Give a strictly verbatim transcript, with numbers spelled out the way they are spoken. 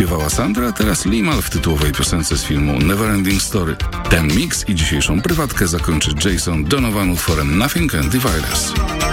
śpiewała Sandra, a teraz Limal w tytułowej piosence z filmu Neverending Story. Ten mix i dzisiejszą prywatkę zakończy Jason Donovan utworem Nothing Can Divide Us.